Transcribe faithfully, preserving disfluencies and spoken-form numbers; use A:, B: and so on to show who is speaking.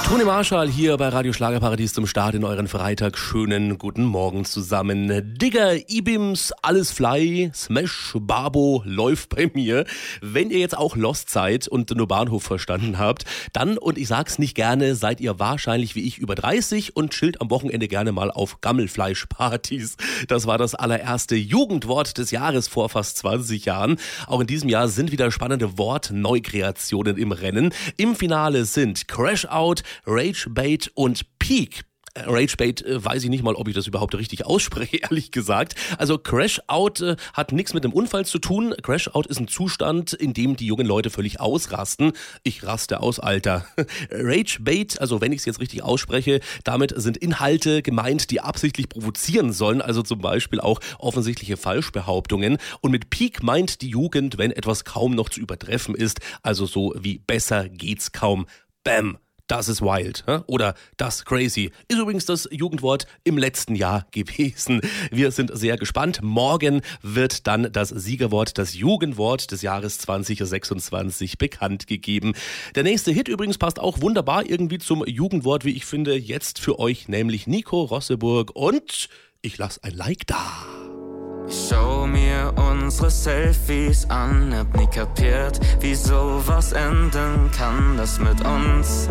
A: Toni Marshall hier bei Radio Schlagerparadies zum Start in euren Freitag. Schönen guten Morgen zusammen. Digger, Ibims, alles Fly, Smash, Babo läuft bei mir. Wenn ihr jetzt auch Lost seid und nur Bahnhof verstanden habt, dann, und ich sag's nicht gerne, seid ihr wahrscheinlich wie ich über dreißig und chillt am Wochenende gerne mal auf Gammelfleischpartys. Das war das allererste Jugendwort des Jahres vor fast zwanzig Jahren. Auch in diesem Jahr sind wieder spannende Wortneukreationen im Rennen. Im Finale sind Crash Out, Ragebait und Peak. Ragebait äh, weiß ich nicht mal, ob ich das überhaupt richtig ausspreche, ehrlich gesagt. Also Crash Out äh, hat nichts mit einem Unfall zu tun. Crash Out ist ein Zustand, in dem die jungen Leute völlig ausrasten. Ich raste aus, Alter. Ragebait, also wenn ich es jetzt richtig ausspreche, damit sind Inhalte gemeint, die absichtlich provozieren sollen, also zum Beispiel auch offensichtliche Falschbehauptungen. Und mit Peak meint die Jugend, wenn etwas kaum noch zu übertreffen ist, also so wie besser geht's kaum. Bam! Das ist wild, oder das crazy. Ist übrigens das Jugendwort im letzten Jahr gewesen. Wir sind sehr gespannt. Morgen wird dann das Siegerwort, das Jugendwort des Jahres zwanzig sechsundzwanzig bekannt gegeben. Der nächste Hit übrigens passt auch wunderbar irgendwie zum Jugendwort, wie ich finde, jetzt für euch, nämlich Nico Rosseburg. Und ich lasse ein Like da.
B: Ich schau mir unsere Selfies an, hab nie kapiert, wie sowas enden kann, das mit uns.